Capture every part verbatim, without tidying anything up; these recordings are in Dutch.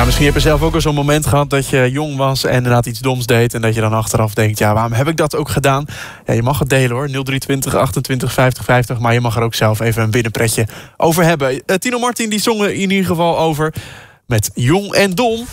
Ja, misschien heb je zelf ook al zo'n moment gehad dat je jong was en inderdaad iets doms deed. En dat je dan achteraf denkt, ja, waarom heb ik dat ook gedaan? Ja, je mag het delen hoor, nul drie twintig, achtentwintig, vijftig, vijftig. Maar je mag er ook zelf even een binnenpretje over hebben. Uh, Tino Martin die zong er in ieder geval over met Jong en Dom.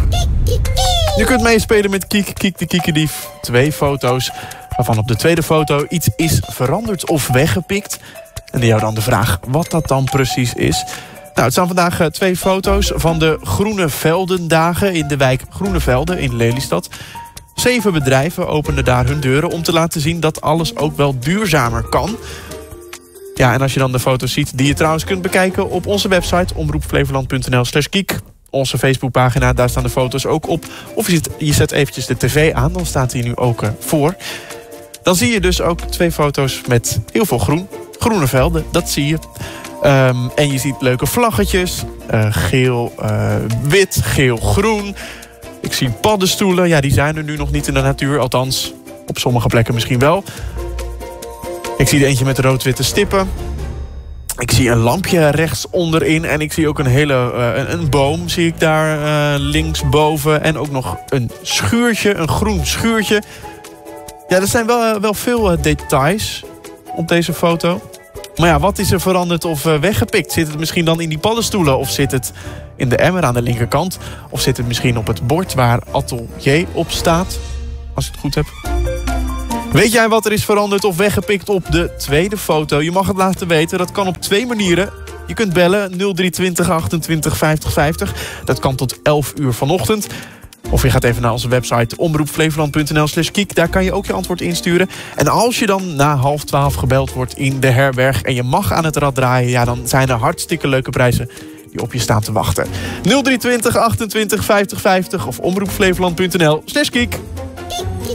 Je kunt meespelen met Kiek, Kiek de Kiekendief. Twee foto's, waarvan op de tweede foto iets is veranderd of weggepikt. En die jou dan de vraag wat dat dan precies is. Nou, het zijn vandaag uh, twee foto's van de Groene Veldendagen in de wijk Groenevelde in Lelystad. Zeven bedrijven openden daar hun deuren om te laten zien dat alles ook wel duurzamer kan. Ja, en als je dan de foto's ziet, die je trouwens kunt bekijken op onze website omroepflevoland punt n l slash kiek. Onze Facebookpagina, daar staan de foto's ook op. Of je, zet, je zet eventjes de tv aan, dan staat hij nu ook uh, voor. Dan zie je dus ook twee foto's met heel veel groen. Groene velden, dat zie je. Um, en je ziet leuke vlaggetjes. Uh, geel, uh, wit, geel, groen. Ik zie paddenstoelen. Ja, die zijn er nu nog niet in de natuur. Althans, op sommige plekken misschien wel. Ik zie er eentje met rood-witte stippen. Ik zie een lampje rechts onderin. En ik zie ook een hele uh, een, een boom zie ik daar uh, linksboven. En ook nog een schuurtje, een groen schuurtje. Ja, er zijn wel, uh, wel veel uh, details op deze foto. Maar ja, wat is er veranderd of uh, weggepikt? Zit het misschien dan in die paddenstoelen? Of zit het in de emmer aan de linkerkant? Of zit het misschien op het bord waar atelier op staat? Als ik het goed heb. Weet jij wat er is veranderd of weggepikt op de tweede foto? Je mag het laten weten. Dat kan op twee manieren. Je kunt bellen nul drie twintig, achtentwintig, vijftig, vijftig. Dat kan tot elf uur vanochtend. Of je gaat even naar onze website omroepflevoland punt n l slash kiek. Daar kan je ook je antwoord insturen. En als je dan na half twaalf gebeld wordt in de herberg en je mag aan het rad draaien, ja, dan zijn er hartstikke leuke prijzen die op je staan te wachten. nul drie twintig, achtentwintig, vijftig, vijftig of omroepflevoland punt n l slash kiek.